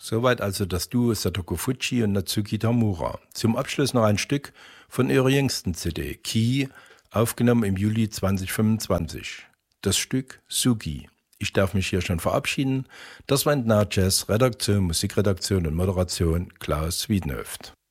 Soweit also das Duo Satoko Fuji und Natsuki Tamura. Zum Abschluss noch ein Stück von ihrer jüngsten CD, Key, aufgenommen im Juli 2025. Das Stück Sugi. Ich darf mich hier schon verabschieden. Das war Entner Jazz, Redaktion, Musikredaktion und Moderation Klaus Wiedenhöft.